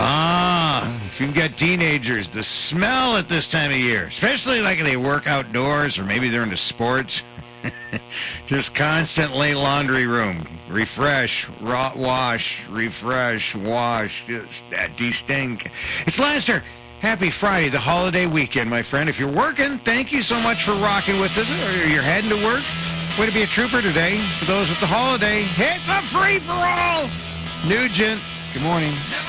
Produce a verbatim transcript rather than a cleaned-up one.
Ah, if you've got teenagers, the smell at this time of year, especially like if they work outdoors or maybe they're into sports, just constant late laundry room. Refresh, raw, wash, refresh, wash, just that de-stink. It's Lester. Happy Friday, the holiday weekend, my friend. If you're working, thank you so much for rocking with us. Or you're heading to work, way to be a trooper today. For those with the holiday, it's a free-for-all. Nugent, good morning.